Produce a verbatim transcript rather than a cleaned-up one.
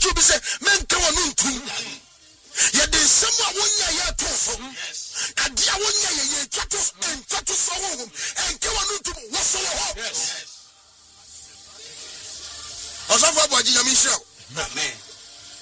to be said, men come on to yet there's someone one year to so. And the one year to and to so and come on to what's so hot. Also, for Michelle.